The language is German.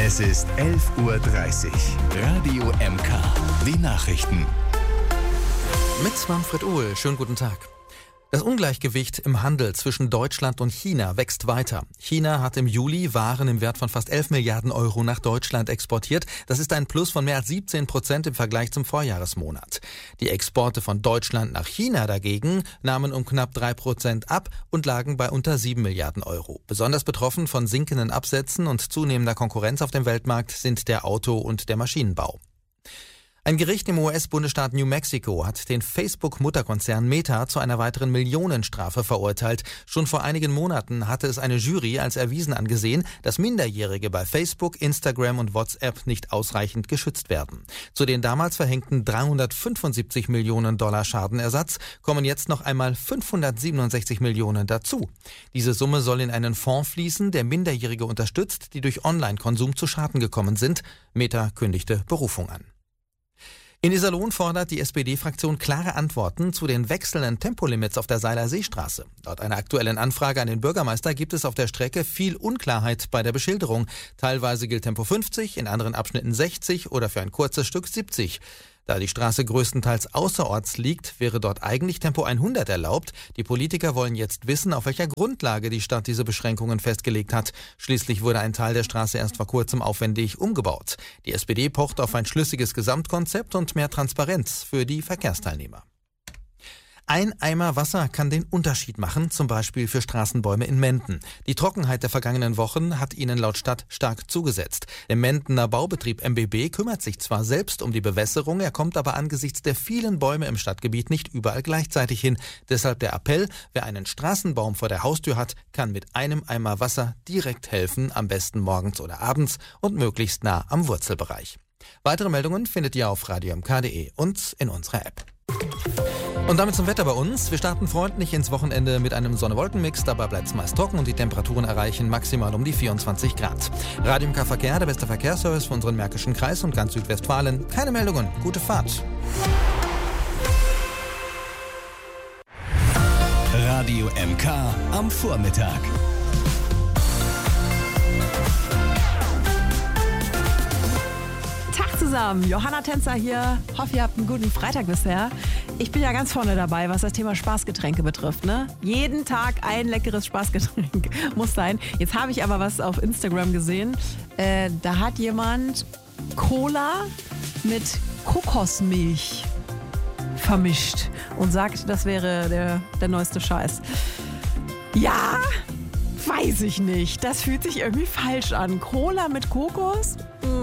Es ist 11:30 Uhr. Radio MK. Die Nachrichten. Mit Manfred Uhl. Schönen guten Tag. Das Ungleichgewicht im Handel zwischen Deutschland und China wächst weiter. China hat im Juli Waren im Wert von fast 11 Milliarden Euro nach Deutschland exportiert. Das ist ein Plus von mehr als 17% im Vergleich zum Vorjahresmonat. Die Exporte von Deutschland nach China dagegen nahmen um knapp 3% ab und lagen bei unter 7 Milliarden Euro. Besonders betroffen von sinkenden Absätzen und zunehmender Konkurrenz auf dem Weltmarkt sind der Auto- und der Maschinenbau. Ein Gericht im US-Bundesstaat New Mexico hat den Facebook-Mutterkonzern Meta zu einer weiteren Millionenstrafe verurteilt. Schon vor einigen Monaten hatte es eine Jury als erwiesen angesehen, dass Minderjährige bei Facebook, Instagram und WhatsApp nicht ausreichend geschützt werden. Zu den damals verhängten 375 Millionen Dollar Schadenersatz kommen jetzt noch einmal 567 Millionen dazu. Diese Summe soll in einen Fonds fließen, der Minderjährige unterstützt, die durch Online-Konsum zu Schaden gekommen sind. Meta kündigte Berufung an. In Iserlohn fordert die SPD-Fraktion klare Antworten zu den wechselnden Tempolimits auf der Seiler Seestraße. Laut einer aktuellen Anfrage an den Bürgermeister gibt es auf der Strecke viel Unklarheit bei der Beschilderung. Teilweise gilt Tempo 50, in anderen Abschnitten 60 oder für ein kurzes Stück 70. Da die Straße größtenteils außerorts liegt, wäre dort eigentlich Tempo 100 erlaubt. Die Politiker wollen jetzt wissen, auf welcher Grundlage die Stadt diese Beschränkungen festgelegt hat. Schließlich wurde ein Teil der Straße erst vor kurzem aufwendig umgebaut. Die SPD pocht auf ein schlüssiges Gesamtkonzept und mehr Transparenz für die Verkehrsteilnehmer. Ein Eimer Wasser kann den Unterschied machen, zum Beispiel für Straßenbäume in Menden. Die Trockenheit der vergangenen Wochen hat ihnen laut Stadt stark zugesetzt. Der Mendener Baubetrieb MBB kümmert sich zwar selbst um die Bewässerung, er kommt aber angesichts der vielen Bäume im Stadtgebiet nicht überall gleichzeitig hin. Deshalb der Appell, wer einen Straßenbaum vor der Haustür hat, kann mit einem Eimer Wasser direkt helfen, am besten morgens oder abends und möglichst nah am Wurzelbereich. Weitere Meldungen findet ihr auf radiomk.de und in unserer App. Und damit zum Wetter bei uns. Wir starten freundlich ins Wochenende mit einem Sonne-Wolken-Mix. Dabei bleibt es meist trocken und die Temperaturen erreichen maximal um die 24 Grad. Radio MK Verkehr, der beste Verkehrsservice für unseren Märkischen Kreis und ganz Südwestfalen. Keine Meldungen. Gute Fahrt. Radio MK am Vormittag. Zusammen, Johanna Tänzer hier. Hoffe, ihr habt einen guten Freitag bisher. Ich bin ja ganz vorne dabei, was das Thema Spaßgetränke betrifft. Ne? Jeden Tag ein leckeres Spaßgetränk muss sein. Jetzt habe ich aber was auf Instagram gesehen. Da hat jemand Cola mit Kokosmilch vermischt und sagt, das wäre der neueste Scheiß. Ja, weiß ich nicht. Das fühlt sich irgendwie falsch an. Cola mit Kokos?